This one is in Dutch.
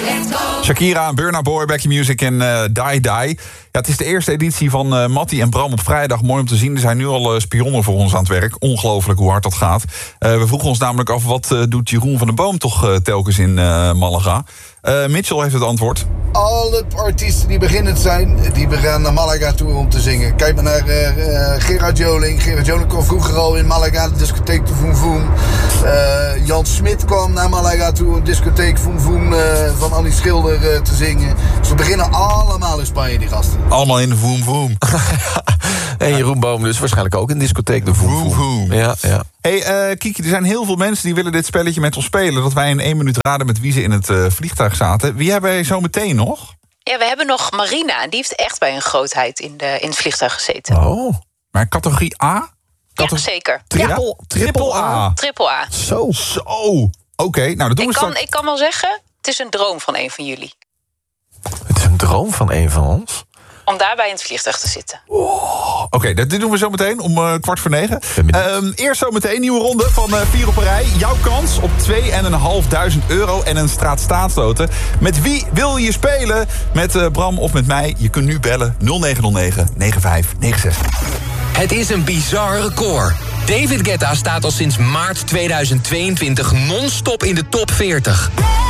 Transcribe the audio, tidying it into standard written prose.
Shakira, Burna Boy, Back Your Music en Die Die. Ja, het is de eerste editie van Mattie en Bram op vrijdag. Mooi om te zien. Er zijn nu al spionnen voor ons aan het werk. Ongelooflijk hoe hard dat gaat. We vroegen ons namelijk af, wat doet Jeroen van der Boom toch telkens in Malaga? Mitchell heeft het antwoord. Alle artiesten die beginnend zijn, die gaan naar Malaga toe om te zingen. Kijk maar naar Gerard Joling. Gerard Joling kwam vroeger al in Malaga, de discotheek de Voem Voem. Jan Smit kwam naar Malaga toe, een discotheek Voem Voem van Annie Schilder te zingen. Dus we beginnen allemaal in Spanje, die gasten. Allemaal in de Voem Voem. En Jeroen Boom dus waarschijnlijk ook in discotheek de Voem Voem. Ja. Hey, Kiki, er zijn heel veel mensen die willen dit spelletje met ons spelen. Dat wij in 1 minuut raden met wie ze in het vliegtuig zaten. Wie hebben wij zo meteen nog? Ja, we hebben nog Marina. Die heeft echt bij een grootheid in het vliegtuig gezeten. Oh, maar categorie A? Ja, zeker. Triple A. Triple A. Zo. Oké, nou dat doen we straks. Ik kan wel zeggen, het is een droom van een van jullie. Het is een droom van een van ons? Om daarbij in het vliegtuig te zitten. Oké, dit doen we zo meteen om 8:45. Eerst zo meteen een nieuwe ronde van 4 op een rij. Jouw kans op €2.500 en een straat-staatsloten. Met wie wil je spelen? Met Bram of met mij? Je kunt nu bellen 0909 9596. Het is een bizar record. David Guetta staat al sinds maart 2022 non-stop in de top 40.